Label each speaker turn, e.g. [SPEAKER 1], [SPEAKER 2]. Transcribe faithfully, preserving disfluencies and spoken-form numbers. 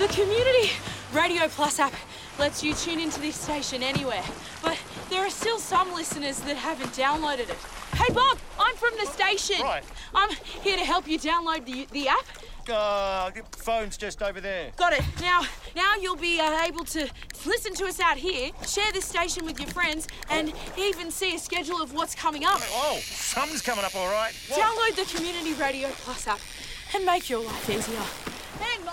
[SPEAKER 1] Community Radio Plus app lets you tune into this station anywhere, but there are still some listeners that haven't downloaded it. Hey Bob, I'm from the station.
[SPEAKER 2] Right.
[SPEAKER 1] I'm here to help you download the the app.
[SPEAKER 2] Uh, the phone's just over there.
[SPEAKER 1] Got it. Now, now you'll be uh, able to listen to us out here, share this station with your friends, and even see a schedule of what's coming up.
[SPEAKER 2] Oh, something's coming up all right. What?
[SPEAKER 1] Download the Community Radio Plus app and make your life easier. And